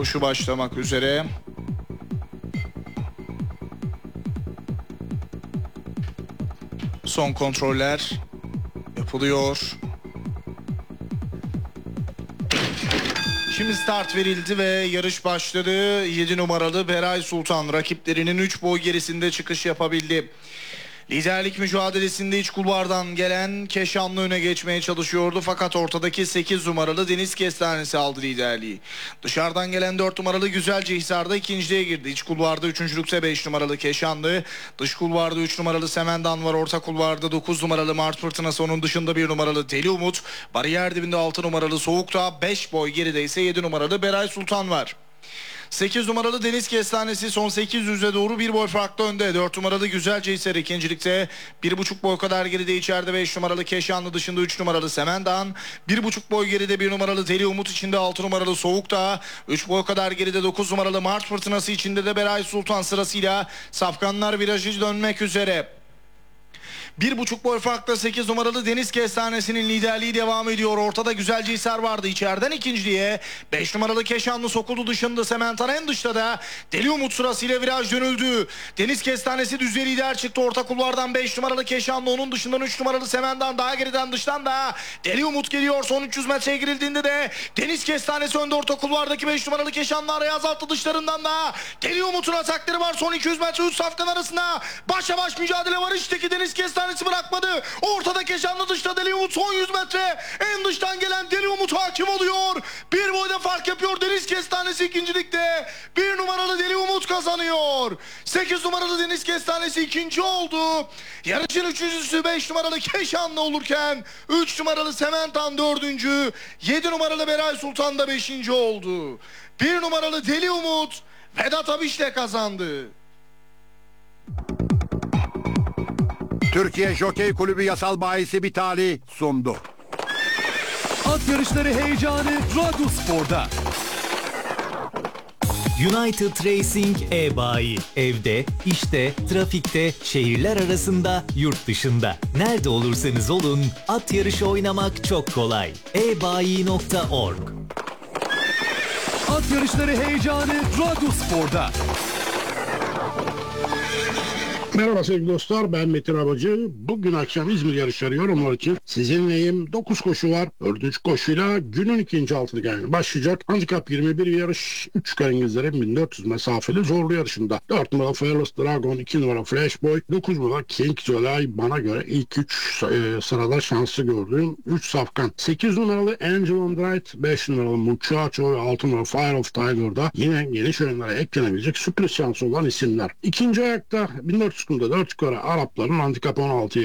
koşu başlamak üzere. Son kontroller yapılıyor. Şimdi start verildi ve yarış başladı. 7 numaralı Beray Sultan rakiplerinin 3 boy gerisinde çıkış yapabildi. Liderlik mücadelesinde iç kulvardan gelen Keşanlı öne geçmeye çalışıyordu. Fakat ortadaki 8 numaralı Deniz Kestanesi aldı liderliği. Dışarıdan gelen 4 numaralı Güzelcehisar'da ikinciliğe girdi. İç kulvarda üçüncülükte 5 numaralı Keşanlı. Dış kulvarda 3 numaralı Semendan var. Orta kulvarda 9 numaralı Mart Fırtınası. Onun dışında 1 numaralı Deli Umut. Bariyer dibinde 6 numaralı Soğuk'ta. 5 boy geride ise 7 numaralı Beray Sultan var. 8 numaralı Deniz Kestanesi son 800'e doğru 1 boy farklı önde. 4 numaralı Güzelcehisar ikincilikte. 1,5 boy kadar geride içeride 5 numaralı Keşanlı, dışında 3 numaralı Semendan. 1,5 boy geride 1 numaralı Deli Umut, içinde 6 numaralı Soğuk'ta. 3 boy kadar geride 9 numaralı Mart Fırtınası, içinde de Beray Sultan sırasıyla safkanlar virajı dönmek üzere. 1,5 boy farkla 8 numaralı Deniz Kestanesi'nin liderliği devam ediyor. Ortada Güzelcehisar vardı. İçeriden ikinciliğe 5 numaralı Keşanlı sokuldu, dışında Sementan, en dışta da Deli Umut sırasıyla viraj dönüldü. Deniz Kestanesi düzey lider çıktı. Orta kulvardan 5 numaralı Keşanlı, onun dışından 3 numaralı Sementan, daha geriden dıştan da Deli Umut geliyor. Son 300 metreye girildiğinde de Deniz Kestanesi önde. Orta kulvardaki 5 numaralı Keşanlı araya azalttı. Dışlarından da Deli Umut'un atakları var. Son 200 metre 3 safkan arasında başa baş mücadele var. İçteki Deniz Kestanesi bırakmadı. Ortada Keşanlı, dışta Deli Umut. Son 100 metre en dıştan gelen Deli Umut hakim oluyor. Bir boyda fark yapıyor Deniz Kestanesi ikincilikte. 1 numaralı Deli Umut kazanıyor. 8 numaralı Deniz Kestanesi ikinci oldu. Yarışın üçüncüsü 5 numaralı Keşanlı olurken 3 numaralı Sementan dördüncü. 7 numaralı Beray Sultan da 5. oldu. 1 numaralı Deli Umut Vedat Abiş'le kazandı. Türkiye Jokey Kulübü yasal bahisi Bitali sundu. At yarışları heyecanı Radyospor'da. United Racing e-bayi. Evde, işte, trafikte, şehirler arasında, yurt dışında. Nerede olursanız olun, at yarışı oynamak çok kolay. ebayi.org. At yarışları heyecanı Radyospor'da. Merhaba sevgili dostlar, ben Metin Abacı. Bugün akşam İzmir yarışları yorumlar için sizinleyim. 9 koşu var. 4. koşuyla günün ikinci altılık yani başlayacak. Handikap 21 yarış. 3 kar İngilizlerin 1400 mesafeli zorlu yarışında. 4 numara Fearless Dragon, 2 numara Flash Boy, 9 numara King Zolay, bana göre ilk 3 sırada şansı gördüğüm 3 safkan. 8 numaralı Angel on Right, 5 numaralı Muchacho ve 6 numaralı Fire of Tiger'da yine geniş oyunlara eklenebilecek sürpriz şansı olan isimler. İkinci ayakta 1400 kumda 4 yukarı Arapların handikap 16'ya